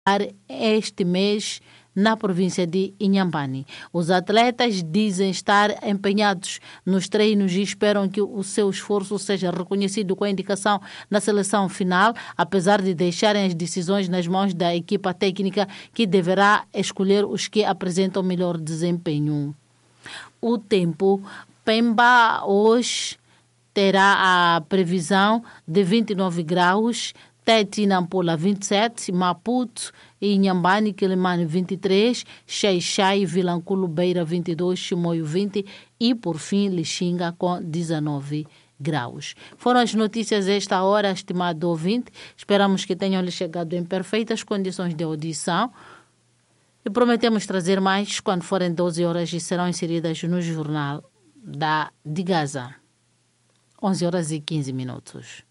este mês na província de Inhambane. Os atletas dizem estar empenhados nos treinos e esperam que o seu esforço seja reconhecido com a indicação na seleção final, apesar de deixarem as decisões nas mãos da equipa técnica, que deverá escolher os que apresentam melhor desempenho. O tempo: Pemba hoje terá a previsão de 29 graus, Tete e Nampula 27, Maputo e Inhambane, Quilimane 23, Xai-Xai e Vilanculo Beira 22, Chimoio 20 e, por fim, Lixinga com 19 graus. Foram as notícias esta hora, estimado ouvinte. Esperamos que tenham lhe chegado em perfeitas condições de audição e prometemos trazer mais quando forem 12 horas e serão inseridas no Jornal de Gaza. 11 horas e 15 minutos.